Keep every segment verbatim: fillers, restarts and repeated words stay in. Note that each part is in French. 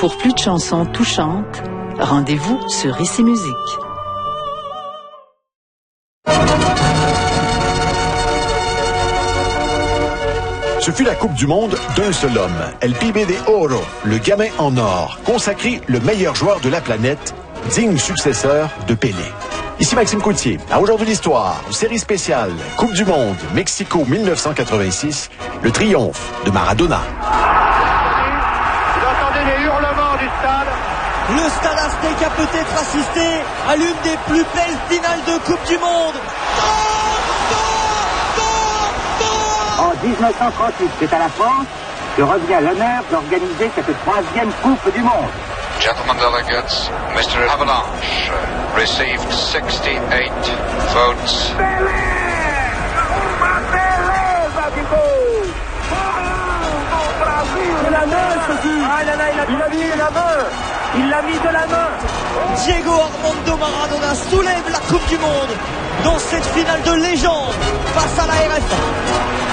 Pour plus de chansons touchantes, rendez-vous sur Ici Musique. Ce fut la Coupe du Monde d'un seul homme, El Pibe de Oro, le gamin en or, consacré le meilleur joueur de la planète, digne successeur de Pelé. Ici Maxime Coutier. À Aujourd'hui l'Histoire, série spéciale Coupe du Monde, Mexico mille neuf cent quatre-vingt-six, le triomphe de Maradona. Vous entendez les hurlements du stade. Le stade aztèque a peut-être assisté à l'une des plus belles finales de Coupe du Monde. En dix-neuf cent trente-huit, c'est à la France que revient l'honneur d'organiser cette troisième Coupe du Monde. Gentlemen delegates, Mister Avalanche received sixty-eight votes. De la main, ce fut. Ah, là, là, il a, il a mis de la main. Il l'a mis de la main. Diego Armando Maradona soulève la Coupe du Monde dans cette finale de légende face à la R F A.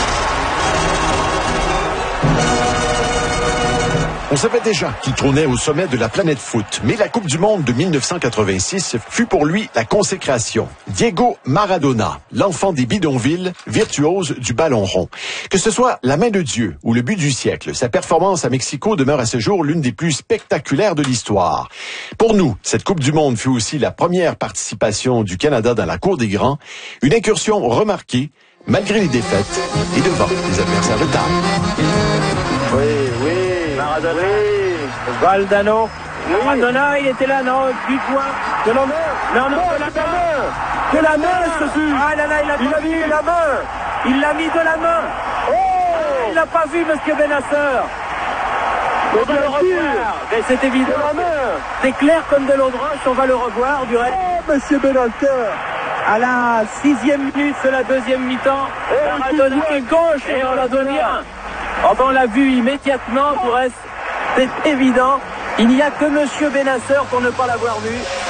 On savait déjà qu'il trônait au sommet de la planète foot, mais la Coupe du Monde de mille neuf cent quatre-vingt-six fut pour lui la consécration. Diego Maradona, l'enfant des bidonvilles, virtuose du ballon rond. Que ce soit la main de Dieu ou le but du siècle, sa performance à Mexico demeure à ce jour l'une des plus spectaculaires de l'histoire. Pour nous, cette Coupe du Monde fut aussi la première participation du Canada dans la cour des grands, une incursion remarquée, malgré les défaites et devant les adversaires de taille. Oui, oui. Maradona. Oui. Valdano. Maradona, il était là, non, du point. De la main. Non, non, de la main. De la main, ce fut. Ah là là, il a, il a mis de la main. Il l'a mis de la main. Oh, il n'a pas vu, monsieur Bennacer. On va le revoir. Mais c'est évident. De la main. C'est clair comme de l'eau de roche, on va le revoir du reste. Oh, monsieur Bennacer. À la sixième minute de la deuxième mi-temps, oh, Maradona est gauche et on l'a donné un. Enfin, on l'a vu immédiatement, pour reste, c'est évident. Il n'y a que monsieur Bennacer pour ne pas l'avoir vu.